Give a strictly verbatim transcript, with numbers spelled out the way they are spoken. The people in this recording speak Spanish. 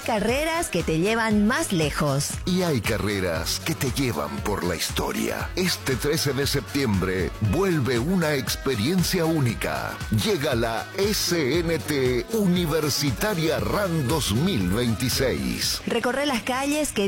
carreras que te llevan más lejos. Y hay carreras que te llevan por la historia. Este trece de septiembre vuelve una experiencia única. Llega la S N T Universitaria RAN dos mil veintiséis. Recorre las calles que